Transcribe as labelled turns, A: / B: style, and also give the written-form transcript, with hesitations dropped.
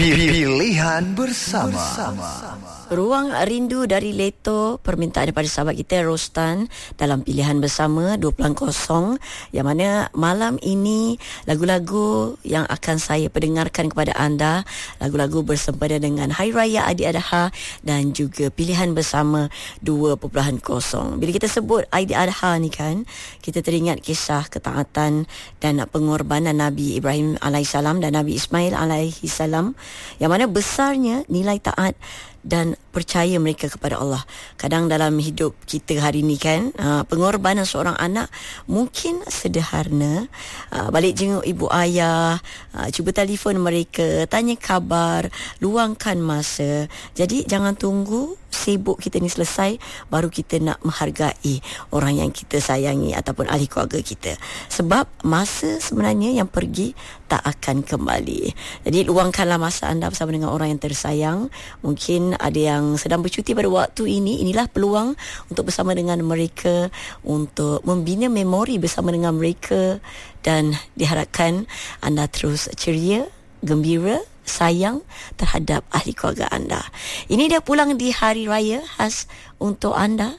A: Pilihan bersama.
B: Ruang Rindu dari Leto, permintaan daripada sahabat kita Rostan dalam Pilihan Bersama 2.0, yang mana malam ini lagu-lagu yang akan saya perdengarkan kepada anda, lagu-lagu bersempena dengan Hari Raya Aidiladha dan juga Pilihan Bersama 2.0. Bila kita sebut Aidiladha ni kan, kita teringat kisah ketaatan dan pengorbanan Nabi Ibrahim alaihissalam dan Nabi Ismail alaihissalam, yang mana besarnya nilai taat dan percaya mereka kepada Allah. Kadang dalam hidup kita hari ni kan, pengorbanan seorang anak mungkin sederhana, balik jenguk ibu ayah, cuba telefon mereka, tanya khabar, luangkan masa. Jadi jangan tunggu sibuk kita ni selesai baru kita nak menghargai orang yang kita sayangi ataupun ahli keluarga kita. Sebab masa sebenarnya yang pergi tak akan kembali. Jadi luangkanlah masa anda bersama dengan orang yang tersayang. Mungkin ada yang sedang bercuti pada waktu ini. Inilah peluang untuk bersama dengan mereka, untuk membina memori bersama dengan mereka, dan diharapkan anda terus ceria, gembira, sayang terhadap ahli keluarga anda. Ini dia pulang di hari raya khas untuk anda.